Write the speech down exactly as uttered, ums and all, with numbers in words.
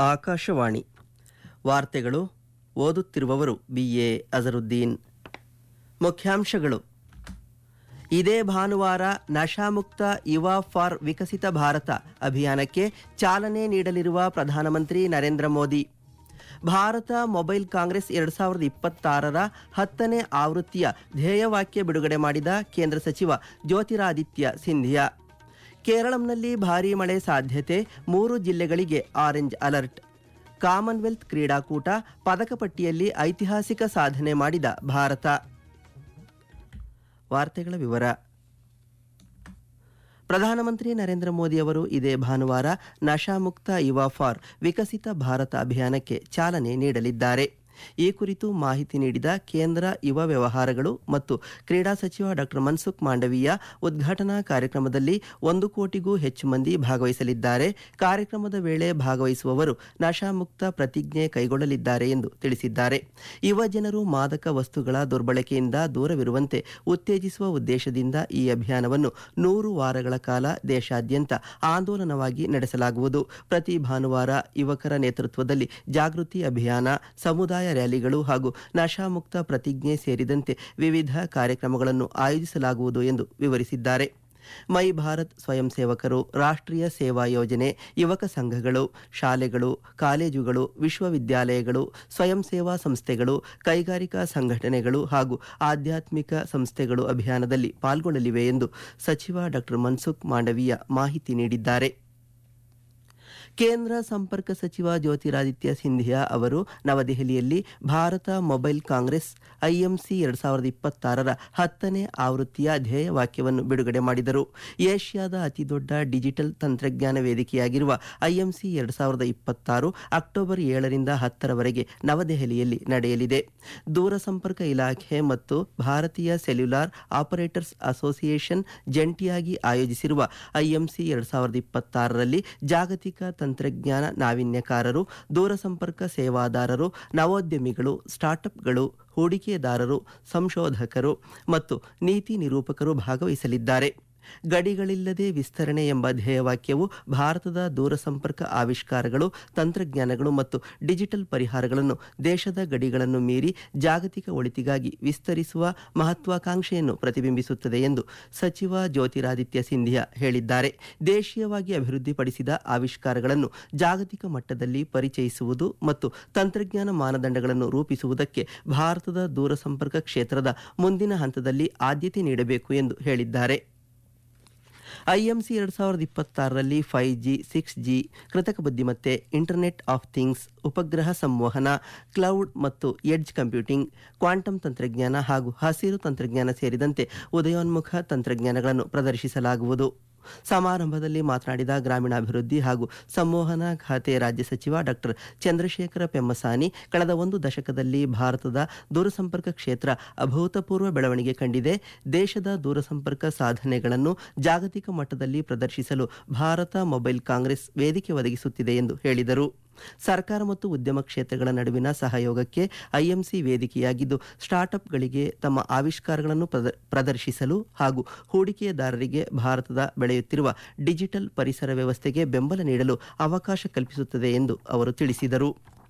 ಆಕಾಶವಾಣಿ ವಾರ್ತೆಗಳು ಓದುತ್ತಿರುವವರು B A Azharuddin. ಮುಖ್ಯಾಂಶಗಳು: ಇದೇ ಭಾನುವಾರ ನಶಾಮುಕ್ತ ಯುವ ಫಾರ್ ವಿಕಸಿತ ಭಾರತ ಅಭಿಯಾನಕ್ಕೆ ಚಾಲನೆ ನೀಡಲಿರುವ ಪ್ರಧಾನಮಂತ್ರಿ ನರೇಂದ್ರ ಮೋದಿ. ಭಾರತ ಮೊಬೈಲ್ ಕಾಂಗ್ರೆಸ್ ಎರಡು ಸಾವಿರದ ಇಪ್ಪತ್ತಾರರ ಹತ್ತನೇ ಆವೃತ್ತಿಯ ಧ್ಯೇಯವಾಕ್ಯ ಬಿಡುಗಡೆ ಮಾಡಿದ ಕೇಂದ್ರ ಸಚಿವ ಜ್ಯೋತಿರಾದಿತ್ಯ ಸಿಂಧಿಯಾ. ಕೇರಳಂನಲ್ಲಿ ಭಾರೀ ಮಳೆ ಸಾಧ್ಯತೆ, ಮೂರು ಜಿಲ್ಲೆಗಳಿಗೆ ಆರೆಂಜ್ ಅಲರ್ಟ್. ಕಾಮನ್ವೆಲ್ತ್ ಕ್ರೀಡಾಕೂಟ ಪದಕ ಪಟ್ಟಿಯಲ್ಲಿ ಐತಿಹಾಸಿಕ ಸಾಧನೆ ಮಾಡಿದ ಭಾರತ. ವಾರ್ತೆಗಳ ವಿವರ. ಪ್ರಧಾನಮಂತ್ರಿ ನರೇಂದ್ರ ಮೋದಿ ಅವರು ಇದೇ ಭಾನುವಾರ ನಶಾಮುಕ್ತ ಯುವ ಫಾರ್ ವಿಕಸಿತ ಭಾರತ ಅಭಿಯಾನಕ್ಕೆ ಚಾಲನೆ ನೀಡಲಿದ್ದಾರೆ. ಈ ಕುರಿತು ಮಾಹಿತಿ ನೀಡಿದ ಕೇಂದ್ರ ಯುವ ವ್ಯವಹಾರಗಳು ಮತ್ತು ಕ್ರೀಡಾ ಸಚಿವ ಡಾಕ್ಟರ್ ಮನ್ಸುಖ್ ಮಾಂಡವೀಯ, ಉದ್ಘಾಟನಾ ಕಾರ್ಯಕ್ರಮದಲ್ಲಿ ಒಂದು ಕೋಟಿಗೂ ಹೆಚ್ಚು ಮಂದಿ ಭಾಗವಹಿಸಲಿದ್ದಾರೆ. ಕಾರ್ಯಕ್ರಮದ ವೇಳೆ ಭಾಗವಹಿಸುವವರು ನಶಾಮುಕ್ತ ಪ್ರತಿಜ್ಞೆ ಕೈಗೊಳ್ಳಲಿದ್ದಾರೆ ಎಂದು ತಿಳಿಸಿದ್ದಾರೆ. ಯುವ ಜನರು ಮಾದಕ ವಸ್ತುಗಳ ದುರ್ಬಳಕೆಯಿಂದ ದೂರವಿರುವಂತೆ ಉತ್ತೇಜಿಸುವ ಉದ್ದೇಶದಿಂದ ಈ ಅಭಿಯಾನವನ್ನು ನೂರು ವಾರಗಳ ಕಾಲ ದೇಶಾದ್ಯಂತ ಆಂದೋಲನವಾಗಿ ನಡೆಸಲಾಗುವುದು. ಪ್ರತಿ ಭಾನುವಾರ ಯುವಕರ ನೇತೃತ್ವದಲ್ಲಿ ಜಾಗೃತಿ ಅಭಿಯಾನ, ಸಮುದಾಯ ರ್ಯಾಲಿಗಳು ಹಾಗೂ ನಶಾಮುಕ್ತ ಪ್ರತಿಜ್ಞೆ ಸೇರಿದಂತೆ ವಿವಿಧ ಕಾರ್ಯಕ್ರಮಗಳನ್ನು ಆಯೋಜಿಸಲಾಗುವುದು ಎಂದು ವಿವರಿಸಿದ್ದಾರೆ. ಮೈ ಭಾರತ್ ಸ್ವಯಂ ಸೇವಕರು, ರಾಷ್ಟ್ರೀಯ ಸೇವಾ ಯೋಜನೆ, ಯುವಕ ಸಂಘಗಳು, ಶಾಲೆಗಳು, ಕಾಲೇಜುಗಳು, ವಿಶ್ವವಿದ್ಯಾಲಯಗಳು, ಸ್ವಯಂ ಸೇವಾ ಸಂಸ್ಥೆಗಳು, ಕೈಗಾರಿಕಾ ಸಂಘಟನೆಗಳು ಹಾಗೂ ಆಧ್ಯಾತ್ಮಿಕ ಸಂಸ್ಥೆಗಳು ಅಭಿಯಾನದಲ್ಲಿ ಪಾಲ್ಗೊಳ್ಳಲಿವೆ ಎಂದು ಸಚಿವ ಡಾಕ್ಟರ್ ಮನ್ಸುಖ್ ಮಾಂಡವೀಯ ಮಾಹಿತಿ ನೀಡಿದ್ದಾರೆ. ಕೇಂದ್ರ ಸಂಪರ್ಕ ಸಚಿವ ಜ್ಯೋತಿರಾದಿತ್ಯ ಸಿಂಧಿಯಾ ಅವರು ನವದೆಹಲಿಯಲ್ಲಿ ಭಾರತ ಮೊಬೈಲ್ ಕಾಂಗ್ರೆಸ್ ಐಎಂಸಿ ಎರಡು ಸಾವಿರದ ಇಪ್ಪತ್ತಾರರ ಹತ್ತನೇ ಆವೃತ್ತಿಯ ಧ್ಯೇಯವಾಕ್ಯವನ್ನು ಬಿಡುಗಡೆ ಮಾಡಿದರು. ಏಷ್ಯಾದ ಅತಿದೊಡ್ಡ ಡಿಜಿಟಲ್ ತಂತ್ರಜ್ಞಾನ ವೇದಿಕೆಯಾಗಿರುವ ಐಎಂಸಿ ಎರಡು ಸಾವಿರದ ಇಪ್ಪತ್ತಾರು ಅಕ್ಟೋಬರ್ ಏಳರಿಂದ ಹತ್ತರವರೆಗೆ ನವದೆಹಲಿಯಲ್ಲಿ ನಡೆಯಲಿದೆ. ದೂರಸಂಪರ್ಕ ಇಲಾಖೆ ಮತ್ತು ಭಾರತೀಯ ಸೆಲ್ಯುಲಾರ್ ಆಪರೇಟರ್ಸ್ ಅಸೋಸಿಯೇಷನ್ ಜಂಟಿಯಾಗಿ ಆಯೋಜಿಸಿರುವ ಐಎಂಸಿ ಎರಡು ಸಾವಿರದ ಇಪ್ಪತ್ತಾರರಲ್ಲಿ ಜಾಗತಿಕ ತಂತ್ರಜ್ಞಾನ ನಾವೀನ್ಯಕಾರರು, ದೂರಸಂಪರ್ಕ ಸೇವಾದಾರರು, ನವೋದ್ಯಮಿಗಳು, ಸ್ಟಾರ್ಟ್ಅಪ್ಗಳು, ಹೂಡಿಕೆದಾರರು, ಸಂಶೋಧಕರು ಮತ್ತು ನೀತಿ ನಿರೂಪಕರು ಭಾಗವಹಿಸಲಿದ್ದಾರೆ. ಗಡಿಗಳಿಲ್ಲದೆ ವಿಸ್ತರಣೆ ಎಂಬ ಧ್ಯೇಯವಾಕ್ಯವು ಭಾರತದ ದೂರಸಂಪರ್ಕ ಆವಿಷ್ಕಾರಗಳು, ತಂತ್ರಜ್ಞಾನಗಳು ಮತ್ತು ಡಿಜಿಟಲ್ ಪರಿಹಾರಗಳನ್ನು ದೇಶದ ಗಡಿಗಳನ್ನು ಮೀರಿ ಜಾಗತಿಕ ಒಳಿತಿಗಾಗಿ ವಿಸ್ತರಿಸುವ ಮಹತ್ವಾಕಾಂಕ್ಷೆಯನ್ನು ಪ್ರತಿಬಿಂಬಿಸುತ್ತದೆ ಎಂದು ಸಚಿವ ಜ್ಯೋತಿರಾದಿತ್ಯ ಸಿಂಧಿಯಾ ಹೇಳಿದ್ದಾರೆ. ದೇಶೀಯವಾಗಿ ಅಭಿವೃದ್ಧಿಪಡಿಸಿದ ಆವಿಷ್ಕಾರಗಳನ್ನು ಜಾಗತಿಕ ಮಟ್ಟದಲ್ಲಿ ಪರಿಚಯಿಸುವುದು ಮತ್ತು ತಂತ್ರಜ್ಞಾನ ಮಾನದಂಡಗಳನ್ನು ರೂಪಿಸುವುದಕ್ಕೆ ಭಾರತದ ದೂರಸಂಪರ್ಕ ಕ್ಷೇತ್ರದ ಮುಂದಿನ ಹಂತದಲ್ಲಿ ಆದ್ಯತೆ ನೀಡಬೇಕು ಎಂದು ಹೇಳಿದ್ದಾರೆ. ಐಎಂಸಿ ಎರಡು ಸಾವಿರದ ಇಪ್ಪತ್ತಾರರಲ್ಲಿ ಫೈವ್ ಜಿ, ಸಿಕ್ಸ್ ಜಿ, ಕೃತಕ ಬುದ್ಧಿಮತ್ತೆ, ಇಂಟರ್ನೆಟ್ ಆಫ್ ಥಿಂಗ್ಸ್, ಉಪಗ್ರಹ ಸಂವಹನ, ಕ್ಲೌಡ್ ಮತ್ತು ಎಡ್ಜ್ ಕಂಪ್ಯೂಟಿಂಗ್, ಕ್ವಾಂಟಮ್ ತಂತ್ರಜ್ಞಾನ ಹಾಗೂ ಹಸಿರು ತಂತ್ರಜ್ಞಾನ ಸೇರಿದಂತೆ ಉದಯೋನ್ಮುಖ ತಂತ್ರಜ್ಞಾನಗಳನ್ನು ಪ್ರದರ್ಶಿಸಲಾಗುವುದು. ಸಮಾರಂಭದಲ್ಲಿ ಮಾತನಾಡಿದ ಗ್ರಾಮೀಣಾಭಿವೃದ್ಧಿ ಹಾಗೂ ಸಂವಹನ ಖಾತೆ ರಾಜ್ಯ ಸಚಿವ ಡಾಕ್ಟರ್ ಚಂದ್ರಶೇಖರ ಪೆಮ್ಮಸಾನಿ, ಕಳೆದ ಒಂದು ದಶಕದಲ್ಲಿ ಭಾರತದ ದೂರಸಂಪರ್ಕ ಕ್ಷೇತ್ರ ಅಭೂತಪೂರ್ವ ಬೆಳವಣಿಗೆ ಕಂಡಿದೆ. ದೇಶದ ದೂರಸಂಪರ್ಕ ಸಾಧನೆಗಳನ್ನು ಜಾಗತಿಕ ಮಟ್ಟದಲ್ಲಿ ಪ್ರದರ್ಶಿಸಲು ಭಾರತ ಮೊಬೈಲ್ ಕಾಂಗ್ರೆಸ್ ವೇದಿಕೆ ಒದಗಿಸುತ್ತಿದೆ ಎಂದು ಹೇಳಿದರು. ಸರ್ಕಾರ ಮತ್ತು ಉದ್ಯಮ ಕ್ಷೇತ್ರಗಳ ನಡುವಿನ ಸಹಯೋಗಕ್ಕೆ ಐಎಂಸಿ ವೇದಿಕೆಯಾಗಿದ್ದು, ಸ್ಟಾರ್ಟ್ಅಪ್ಗಳಿಗೆ ತಮ್ಮ ಆವಿಷ್ಕಾರಗಳನ್ನು ಪ್ರದರ್ಶಿಸಲು ಹಾಗೂ ಹೂಡಿಕೆದಾರರಿಗೆ ಭಾರತದ ಬೆಳೆಯುತ್ತಿರುವ ಡಿಜಿಟಲ್ ಪರಿಸರ ವ್ಯವಸ್ಥೆಗೆ ಬೆಂಬಲ ನೀಡಲು ಅವಕಾಶ ಕಲ್ಪಿಸುತ್ತದೆ ಎಂದು ಅವರು ತಿಳಿಸಿದರು.